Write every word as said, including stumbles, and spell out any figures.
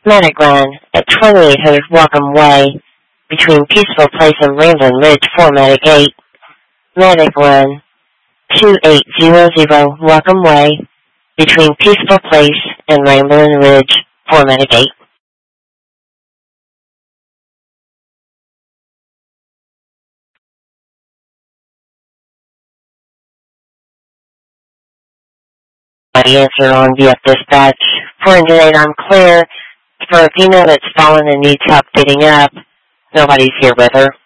Medic Run at twenty-eight hundred Welcome Way, between Peaceful Place and Ramblin' Ridge, for Medic eight. Medic Run two eight zero zero Welcome Way, between Peaceful Place and Ramblin' Ridge, for Medic eight. My answer on V F Dispatch. For engine eight, I'm clear. For Athena that's fallen and needs help getting up, nobody's here with her.